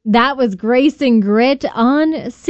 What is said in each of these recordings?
That was Grace and Grit on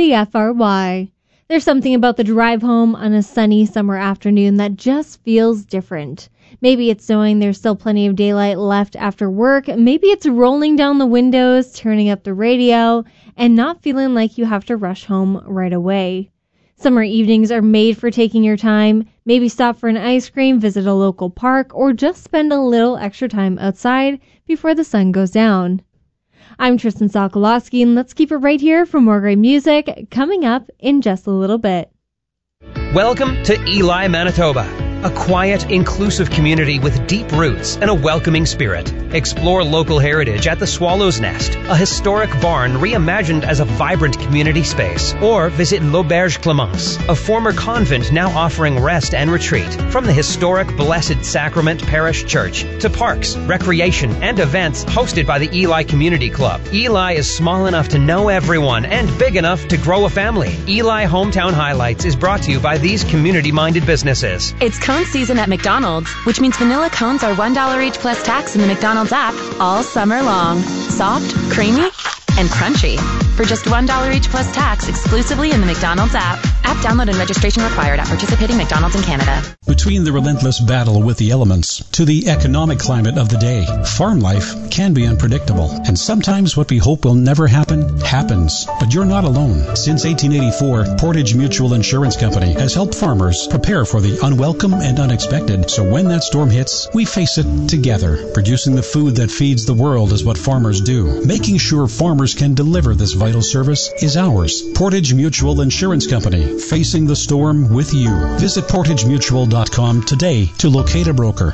CFRY. There's something about the drive home on a sunny summer afternoon that just feels different. Maybe it's knowing there's still plenty of daylight left after work. Maybe it's rolling down the windows, turning up the radio, and not feeling like you have to rush home right away. Summer evenings are made for taking your time. Maybe stop for an ice cream, visit a local park, or just spend a little extra time outside before the sun goes down. I'm Tristan Sokolowski, and let's keep it right here for more great music coming up in just a little bit. Welcome to Eli, Manitoba, a quiet, inclusive community with deep roots and a welcoming spirit. Explore local heritage at the Swallow's Nest, a historic barn reimagined as a vibrant community space. Or visit L'Auberge Clemence, a former convent now offering rest and retreat. From the historic Blessed Sacrament Parish Church to parks, recreation, and events hosted by the Eli Community Club. Eli is small enough to know everyone and big enough to grow a family. Eli Hometown Highlights is brought to you by these community-minded businesses. It's cone season at McDonald's, which means vanilla cones are $1 each plus tax in the McDonald's app all summer long. Soft, creamy, and crunchy. For just $1 each plus tax exclusively in the McDonald's app. App download and registration required at participating McDonald's in Canada. Between the relentless battle with the elements to the economic climate of the day, farm life can be unpredictable. And sometimes what we hope will never happen, happens. But you're not alone. Since 1884, Portage Mutual Insurance Company has helped farmers prepare for the unwelcome and unexpected. So when that storm hits, we face it together. Producing the food that feeds the world is what farmers do. Making sure farmers can deliver this vital service is ours. Portage Mutual Insurance Company. Facing the storm with you. Visit portagemutual.com today to locate a broker.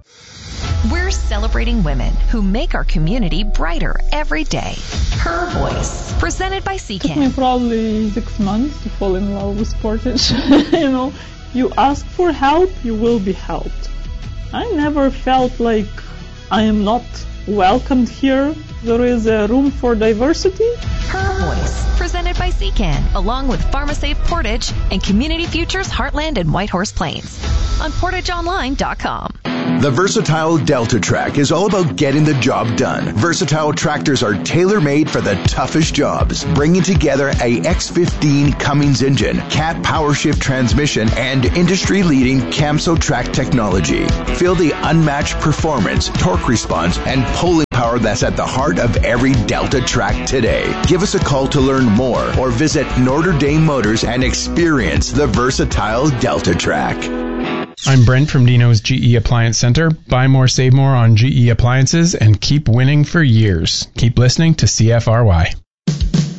We're celebrating women who make our community brighter every day. Her Voice, presented by CCAN. It took me probably 6 months to fall in love with Portage. You ask for help, you will be helped. I never felt like I am not welcomed here. There is a room for diversity. Her Voice, presented by CCAN, along with PharmaSafe Portage and Community Futures Heartland and Whitehorse Plains on portageonline.com. The Versatile Delta Track is all about getting the job done. Versatile tractors are tailor-made for the toughest jobs, bringing together a X15 Cummins engine, Cat PowerShift transmission, and industry-leading Camso track technology. Feel the unmatched performance, torque response, and pulling power that's at the heart of every Delta track today. Give us a call to learn more or visit Notre Dame Motors and experience the Versatile Delta Track. I'm Brent from Dino's GE Appliance Center. Buy more, save more on GE appliances and keep winning for years. Keep listening to CFRY.